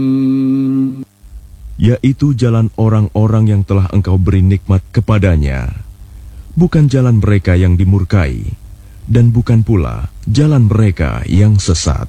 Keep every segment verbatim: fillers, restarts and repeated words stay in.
yaitu jalan orang-orang yang telah engkau beri nikmat kepadanya, bukan jalan mereka yang dimurkai, dan bukan pula jalan mereka yang sesat.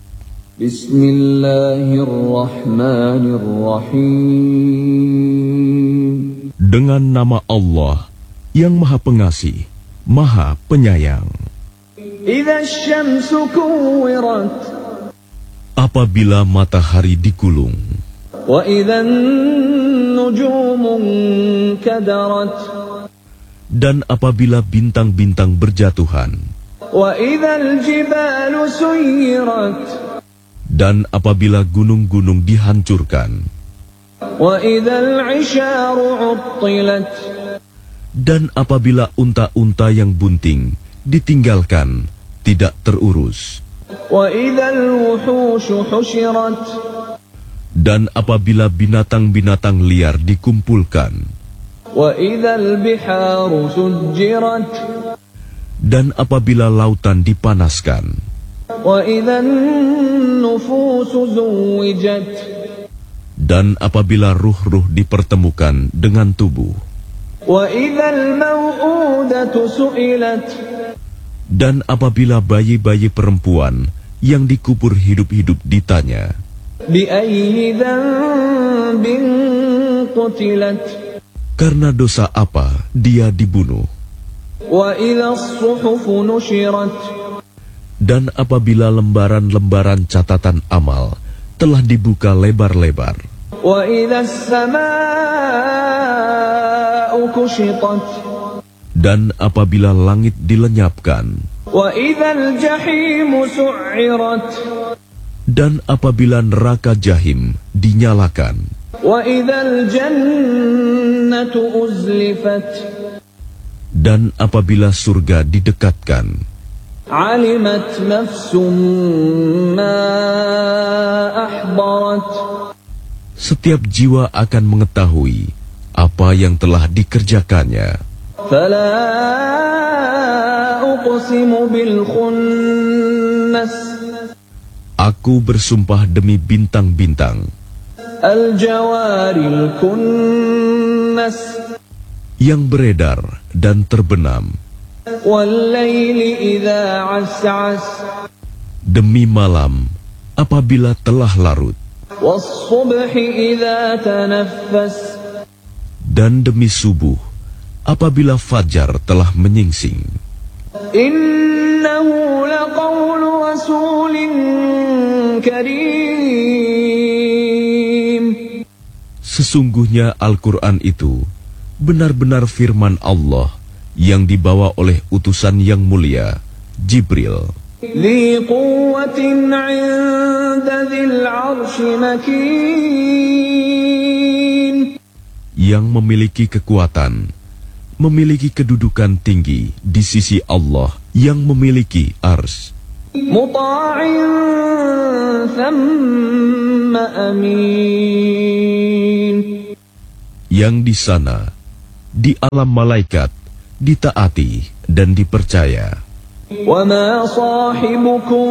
Bismillahirrahmanirrahim. Dengan nama Allah yang Maha Pengasih, Maha Penyayang. Idza asy-syamsu kuwirat. Apabila matahari digulung. Wa idzan nujumu kadarat. Dan apabila bintang-bintang berjatuhan. Wa idzal jibalu suyirat. Dan apabila gunung-gunung dihancurkan. Wa idzal 'isharu 'uttilat. Dan apabila unta-unta yang bunting ditinggalkan, tidak terurus. Wa idzal wuhushu husyirat. Dan apabila binatang-binatang liar dikumpulkan. Wa idzal biharu sujjirat. Dan apabila lautan dipanaskan. Wa idzan nufusu zuwijat. Dan apabila ruh-ruh dipertemukan dengan tubuh. Wa idzal mau'udatu su'ilat. Dan apabila bayi-bayi perempuan yang dikubur hidup-hidup ditanya. Bi ayyi dzambin qutilat. Karena dosa apa dia dibunuh. Wa idzas suhufu nushirat. Dan apabila lembaran-lembaran catatan amal telah dibuka lebar-lebar. Wa idzas samaa'u kushitat. Dan apabila langit dilenyapkan. Wa idzal jahimu su'irat. Dan apabila neraka jahim dinyalakan. Wa idzal jannatu uzlifat. Dan apabila surga didekatkan. Alimat nafsum ma ahdarat. Setiap jiwa akan mengetahui apa yang telah dikerjakannya. Fala uqsimu bil khunnas. Aku bersumpah demi bintang-bintang. Al-jawaril kunnas. Yang beredar dan terbenam. Wal-laili idza as'as. Demi malam apabila telah larut. Was-subhi idza tanaffas. Dan demi subuh apabila fajar telah menyingsing. Innahu laqawlu rasulin karim. Sesungguhnya Al-Quran itu benar-benar firman Allah yang dibawa oleh utusan yang mulia, Jibril. Li quwwatin 'inda dzil 'arsy makin. Yang memiliki kekuatan, memiliki kedudukan tinggi di sisi Allah yang memiliki ars. Muta'in thamma amin. Yang di sana, di alam malaikat, ditaati dan dipercaya. Wa ma sahibukum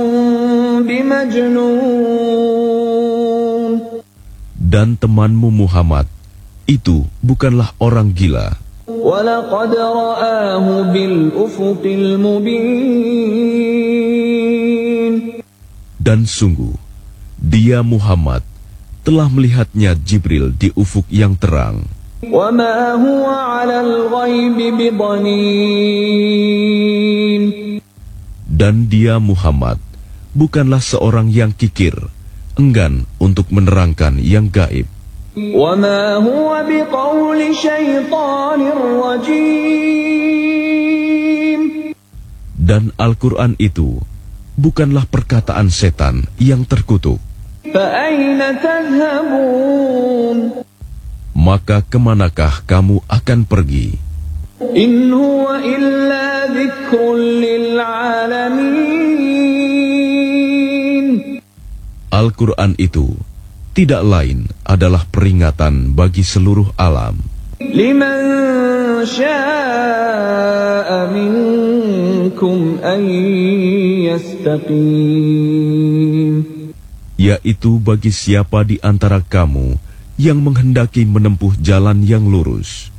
bimajnun. Dan temanmu Muhammad itu bukanlah orang gila. Wa laqad ra'ahu bil ufuqil mubin. Dan sungguh, dia Muhammad telah melihatnya Jibril di ufuk yang terang. Wa ma huwa 'alal ghaibi bidhanin. Dan dia Muhammad bukanlah seorang yang kikir, enggan untuk menerangkan yang gaib. Wa ma huwa biqauli syaitanir rajim. Dan Al-Quran itu bukanlah perkataan setan yang terkutuk. Fa aina tadhhabun. Maka kemanakah kamu akan pergi? In huwa illa dzikrun lil alamin. Al-Quran itu tidak lain adalah peringatan bagi seluruh alam. Liman syaa'a minkum an yastaqim. yaitu bagi siapa di antara kamu yang menghendaki menempuh jalan yang lurus.